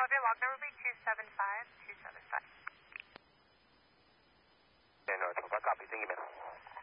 Philadelphia, log number will be 275275. And North, copy, thank you, ma'am.